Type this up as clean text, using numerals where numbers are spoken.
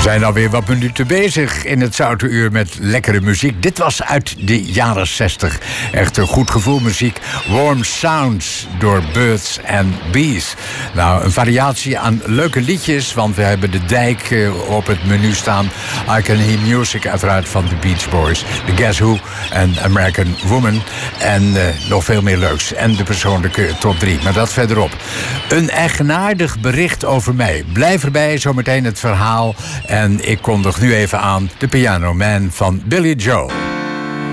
zijn alweer wat minuten bezig in het Zoute Uur met lekkere muziek. Dit was uit de jaren 60. Echt een goed gevoel muziek. Warm Sounds door Birds and Bees. Nou, een variatie aan leuke liedjes, want we hebben De Dijk op het menu staan. I Can Hear Music, uiteraard van de Beach Boys. The Guess Who en American Woman. En nog veel meer leuks. En de persoonlijke top 3. Maar dat verderop. Een eigenaardig bericht over mij. Blijf erbij, zometeen het verhaal. En ik kondig nu even aan de Piano Man van Billy Joel.